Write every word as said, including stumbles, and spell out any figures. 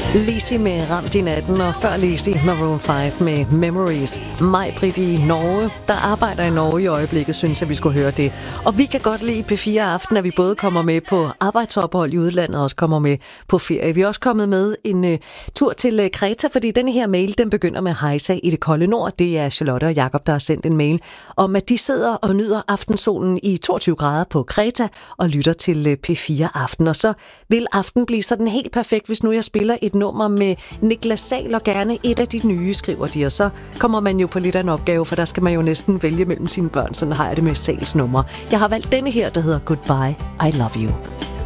Lizzy med Ramt i natten, og før Lizzy Maroon fem med Memories. Maj-Brit i Norge, der arbejder i Norge i øjeblikket, synes at vi skulle høre det. Og vi kan godt lide P fire Aften, at vi både kommer med på arbejdsophold i udlandet og også kommer med på ferie. Vi er også kommet med en uh, tur til uh, Kreta, fordi denne her mail, den begynder med hejsa i det kolde nord. Det er Charlotte og Jakob, der har sendt en mail om, at de sidder og nyder aftensolen i toogtyve grader på Kreta og lytter til uh, P fire Aften. Og så vil aften blive sådan helt perfekt, hvis nu jeg spiller et nummer med Niklas Sahl, og gerne et af de nye, skriver de, og så kommer man jo på lidt af en opgave, for der skal man jo næsten vælge mellem sine børn, sådan har jeg det med Sahls numre. Jeg har valgt denne her, der hedder Goodbye, I Love You.